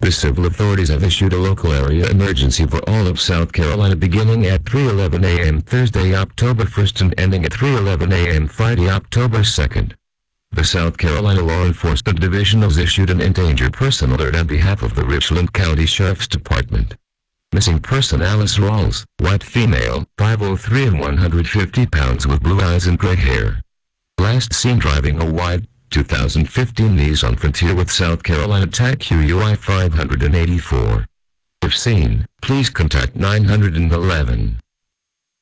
The civil authorities have issued a local area emergency for all of South Carolina beginning at 3:11 a.m. Thursday, October 1st and ending at 3:11 a.m. Friday, October 2nd. The South Carolina Law Enforcement Division has issued an endangered person alert on behalf of the Richland County Sheriff's Department. Missing person Alice Rawls, white female, 5'03" and 150 pounds with blue eyes and gray hair. Last seen driving a white 2015 Nissan Frontier with South Carolina tag QUI 584. If seen, please contact 911.